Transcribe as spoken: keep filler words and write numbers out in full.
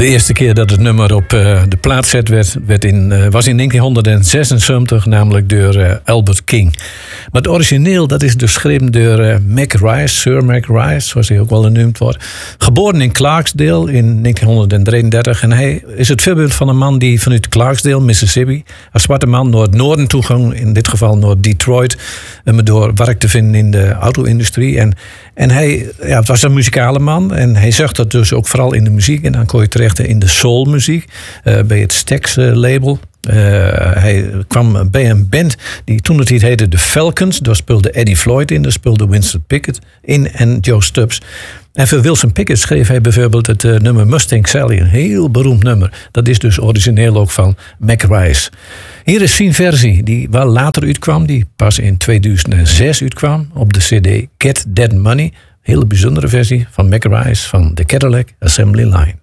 De eerste keer dat het nummer op uh, de plaat zet werd, werd in, uh, was in negentienhonderdzesenzeventig, namelijk door uh, Albert King. Maar het origineel dat is dus geschreven door uh, Mac Rice, Sir Mac Rice, zoals hij ook wel genoemd wordt. Geboren in Clarksdale in negentienhonderddrieëndertig. En hij is het voorbeeld van een man die vanuit Clarksdale, Mississippi, als zwarte man naar het noorden toe ging, in dit geval naar Detroit, um, door werk te vinden in de auto-industrie. En, en hij ja, het was een muzikale man en hij zag dat dus ook vooral in de muziek. En dan kon je terecht in de soulmuziek, uh, bij het Stax uh, label. Uh, hij kwam bij een band die toen het heette de Falcons. Daar speelde Eddie Floyd in, daar speelde Winston Pickett in en Joe Stubbs. En voor Wilson Pickett schreef hij bijvoorbeeld het uh, nummer Mustang Sally. Een heel beroemd nummer. Dat is dus origineel ook van Mac Rice. Hier is zijn versie die wel later uitkwam. Die pas in tweeduizend zes uitkwam op de cd Get That Money. Hele bijzondere versie van Mac Rice van de Cadillac Assembly Line.